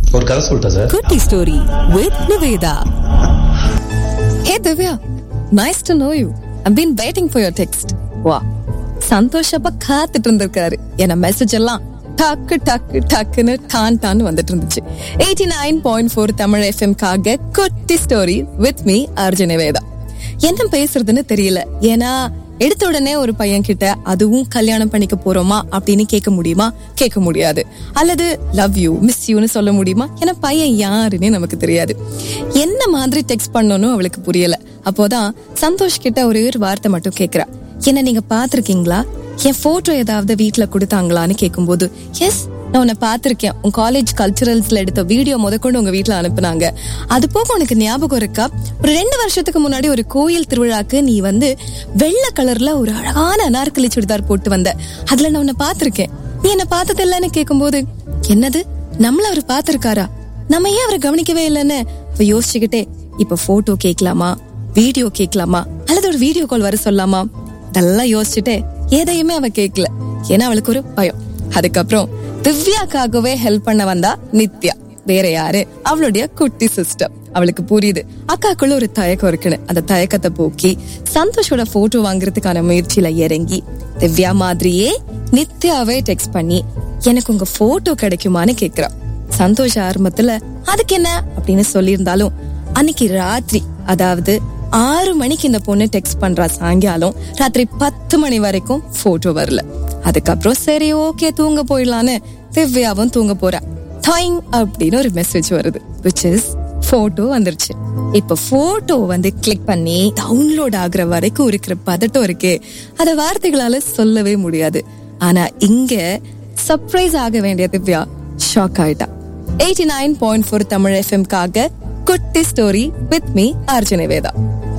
ஒரு கதை சொல்லிட்டேன் சார். குட்டி story with Nivetha. Hey Divya, nice to know you. I've been waiting for your text. வா, சந்தோஷ் அப்ப காத்துட்டு இருந்திருக்காரு. என்ன மெசேஜ் எல்லாம் டக்கு டக்கு டக்குன்னு டான் வந்துட்டு இருந்துச்சு. 89.4 தமிழ் FM காக குட்டி story with me Arjun Nivetha. என்ன பேசுறதுன்னு தெரியல. ஏன்னா எடுத்த உடனே ஒரு பையன் கிட்ட அதுவும் கல்யாணம் பண்ணிக்க போறோமா அப்படின்னு கேட்க முடியுமா? கேட்க முடியாது. அல்லது லவ் யூ, மிஸ் யூன்னு சொல்ல முடியுமா? ஏன்னா பையன் யாருன்னே நமக்கு தெரியாது. என்ன மாதிரி டெக்ஸ்ட் பண்ணணும் அவளுக்கு புரியல. அப்போதான் சந்தோஷ் கிட்ட ஒரே ஒரு வார்த்தை மட்டும் கேக்குறா. என்ன நீங்க பாத்திருக்கீங்களா? என் போட்டோ ஏதாவது வீட்டுல கொடுத்தாங்களான்னு கேட்கும்போது, எஸ் நான் உன்னை பாத்திருக்கேன், உன் காலேஜ் கல்ச்சுரல்ஸ்ல எடுத்த வீடியோ முதற்கொண்டு உங்க வீட்டுல அனுப்புனாங்க. அது போக உனக்கு ஞாபகம் இருக்கா, ஒரு 2 வருஷத்துக்கு முன்னாடி ஒரு கோயில் திருவிழாக்கு நீ வெள்ளை கலர்ல ஒரு அழகான அனார்கலி சுடிதார் போட்டு வந்த, அதுல நான் உன்னை பாத்திருக்கேன், நீ என்ன பார்த்தது இல்லன்னு கேட்கும்போது, என்னது நம்மள அவரு பாத்திருக்காரா, நம்ம ஏன் அவரை கவனிக்கவே இல்லைன்னு யோசிச்சுக்கிட்டே, இப்ப போட்டோ கேட்கலாமா, வீடியோ கேட்கலாமா, அல்லது ஒரு வீடியோ கால் வர சொல்லாமா, இதெல்லாம் யோசிச்சுட்டே எதையுமே அவ கேட்கல. ஏன்னா அவளுக்கு ஒரு பயம். அதுக்கப்புறம் திவ்யாக்காகவே ஹெல்ப் பண்ண வந்தா நித்யா, வேற யாரு, அவளுடைய குட்டி சிஸ்டர். அவளுக்கு புரியுது அக்காக்குள்ள ஒரு தயக்கம் இருக்குன்னு. அந்த தயக்கத்தை போக்கி சந்தோஷோட போட்டோ வாங்குறதுக்கான முயற்சியில இறங்கி திவ்யா மாதிரியே நித்யாவே டெக்ஸ்ட் பண்ணி எனக்கு உங்க போட்டோ கிடைக்குமான்னு கேக்குறா. சந்தோஷ ஆரம்பத்துல அதுக்கு என்ன அப்படின்னு சொல்லியிருந்தாலும் அன்னைக்கு ராத்திரி, அதாவது 6 மணிக்கு இந்த பொண்ணு டெக்ஸ்ட் பண்றா. சாயங்காலம் ராத்திரி 10 மணி வரைக்கும் போட்டோ வரல. அதுக்கப்புறம் சரி ஓகே தூங்க போயிடலான்னு திவ்யாவும் தூங்க போறா. டைம் அப்படின்னு ஒரு மெசேஜ் வருது, which is போட்டோ வந்துருச்சு. இப்ப போட்டோ கிளிக் பண்ணி டவுன்லோட் ஆகுற வரைக்கும் இருக்கிற பதட்டம் இருக்கே, அத வார்த்தைகளால சொல்லவே முடியாது. ஆனா இங்க சர்ப்ரைஸ் ஆக வேண்டிய திவ்யா ஷாக் ஆயிட்டா. 89.4 தமிழ் FM காக குட்டி story with me Arjun Nivetha.